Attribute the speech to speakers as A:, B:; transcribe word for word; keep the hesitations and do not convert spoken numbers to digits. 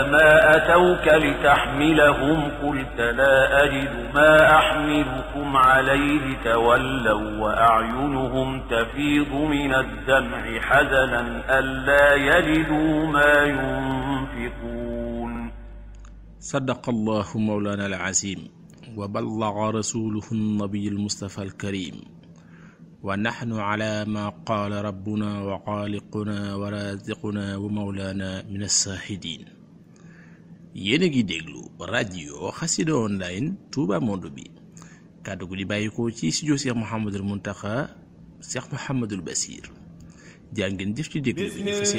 A: ما أتوك لتحملهم قلت لا أجد ما أحملكم عليه تولوا وأعينهم تفيض من الدمع حزنا ألا يجدوا ما ينفقون.
B: صدق الله مولانا العظيم وبلغ رسوله النبي المصطفى الكريم ونحن على ما قال ربنا وخالقنا ورازقنا ومولانا من الشاهدين. yéen a ngi déglu rajo Xassida online Touba Monde bi kàddu gu di bàyyikoo ci studio Cheikh Mouhamadul Mountakha Cheikh Mouhamadul Bassir jaa ngeen jëf ci déglu bi.